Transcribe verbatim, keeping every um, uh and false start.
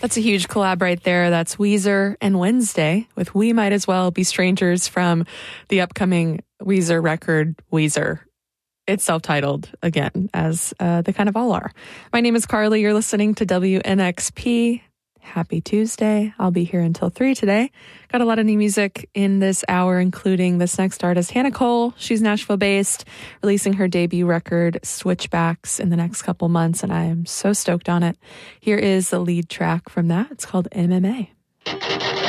That's a huge collab right there. That's Weezer and Wednesday with We Might As Well Be Strangers from the upcoming Weezer record, Weezer. It's self-titled, again, as uh, they kind of all are. My name is Carly. You're listening to W N X P. Happy Tuesday. I'll be here until three today. Got a lot of new music in this hour, including this next artist, Hannah Cole. She's Nashville-based, releasing her debut record, Switchbacks, in the next couple months, and I am so stoked on it. Here is the lead track from that. It's called M M A.